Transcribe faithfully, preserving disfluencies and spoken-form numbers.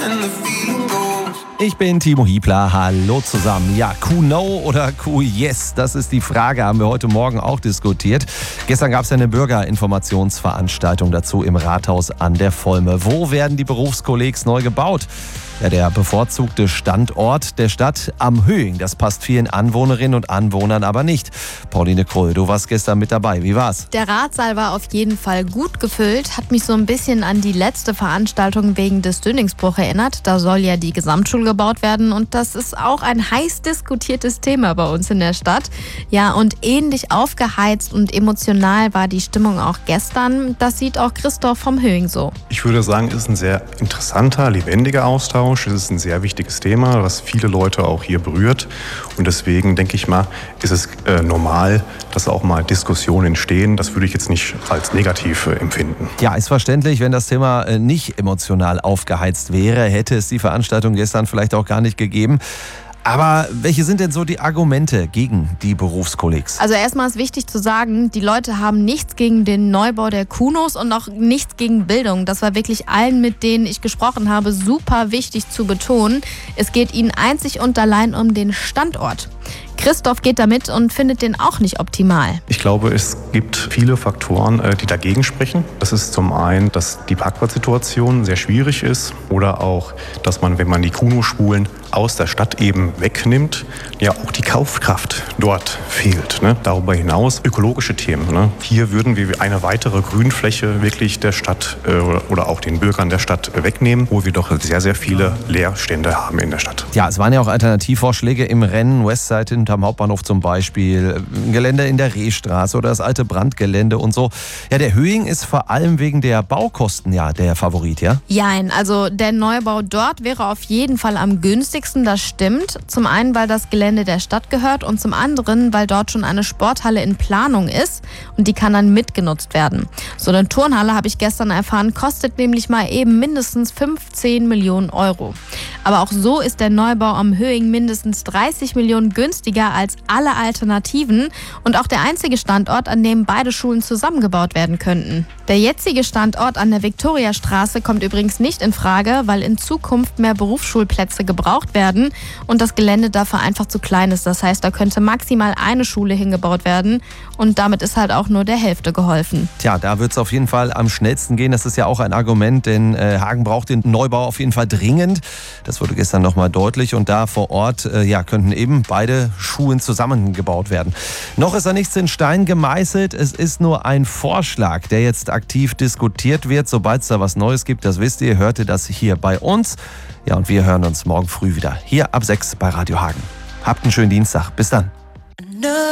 Ich bin Timo Hiebler, hallo zusammen. Ja, Q-No oder Q-Yes, das ist die Frage, haben wir heute Morgen auch diskutiert. Gestern gab es ja eine Bürgerinformationsveranstaltung dazu im Rathaus an der Volme. Wo werden die Berufskollegs neu gebaut? Ja, der bevorzugte Standort der Stadt am Höhing. Das passt vielen Anwohnerinnen und Anwohnern aber nicht. Pauline Krull, du warst gestern mit dabei. Wie war's? Der Ratssaal war auf jeden Fall gut gefüllt. Hat mich so ein bisschen an die letzte Veranstaltung wegen des Dönigsbruch erinnert. Da soll ja die Gesamtschule gebaut werden. Und das ist auch ein heiß diskutiertes Thema bei uns in der Stadt. Ja, und ähnlich aufgeheizt und emotional war die Stimmung auch gestern. Das sieht auch Christoph vom Höhing so. Ich würde sagen, es ist ein sehr interessanter, lebendiger Austausch. Es ist ein sehr wichtiges Thema, was viele Leute auch hier berührt. Und deswegen denke ich mal, ist es äh, normal, dass auch mal Diskussionen entstehen. Das würde ich jetzt nicht als negativ äh, empfinden. Ja, ist verständlich, wenn das Thema äh, nicht emotional aufgeheizt wäre, hätte es die Veranstaltung gestern vielleicht auch gar nicht gegeben. Aber welche sind denn so die Argumente gegen die Berufskollegs? Also erstmal ist wichtig zu sagen, die Leute haben nichts gegen den Neubau der Kunos und auch nichts gegen Bildung. Das war wirklich allen, mit denen ich gesprochen habe, super wichtig zu betonen. Es geht ihnen einzig und allein um den Standort. Christoph geht damit und findet den auch nicht optimal. Ich glaube, es gibt viele Faktoren, die dagegen sprechen. Das ist zum einen, dass die Parkplatzsituation sehr schwierig ist oder auch, dass man, wenn man die Kuno-Spulen aus der Stadt eben wegnimmt, ja auch die Kaufkraft dort fehlt. Ne? Darüber hinaus ökologische Themen. Ne? Hier würden wir eine weitere Grünfläche wirklich der Stadt äh, oder auch den Bürgern der Stadt wegnehmen, wo wir doch sehr, sehr viele Leerstände haben in der Stadt. Ja, es waren ja auch Alternativvorschläge im Rennen. Westside hinterm Hauptbahnhof zum Beispiel, ein Gelände in der Rehstraße oder das alte Brandgelände und so. Ja, der Höhing ist vor allem wegen der Baukosten ja der Favorit, ja? Jein, also der Neubau dort wäre auf jeden Fall am günstigsten. Das stimmt. Zum einen, weil das Gelände der Stadt gehört und zum anderen, weil dort schon eine Sporthalle in Planung ist und die kann dann mitgenutzt werden. So eine Turnhalle, habe ich gestern erfahren, kostet nämlich mal eben mindestens fünfzehn Millionen Euro. Aber auch so ist der Neubau am Höhing mindestens dreißig Millionen günstiger als alle Alternativen und auch der einzige Standort, an dem beide Schulen zusammengebaut werden könnten. Der jetzige Standort an der Viktoriastraße kommt übrigens nicht in Frage, weil in Zukunft mehr Berufsschulplätze gebraucht werden und das Gelände dafür einfach zu klein ist. Das heißt, da könnte maximal eine Schule hingebaut werden und damit ist halt auch nur der Hälfte geholfen. Tja, da wird es auf jeden Fall am schnellsten gehen. Das ist ja auch ein Argument, denn äh, Hagen braucht den Neubau auf jeden Fall dringend. Das wurde gestern nochmal deutlich und da vor Ort äh, ja, könnten eben beide Schulen zusammengebaut werden. Noch ist da nichts in Stein gemeißelt. Es ist nur ein Vorschlag, der jetzt aktiv diskutiert wird. Sobald es da was Neues gibt, das wisst ihr, hört ihr das hier bei uns. Ja, und wir hören uns morgen früh wieder hier ab sechs bei Radio Hagen. Habt einen schönen Dienstag. Bis dann.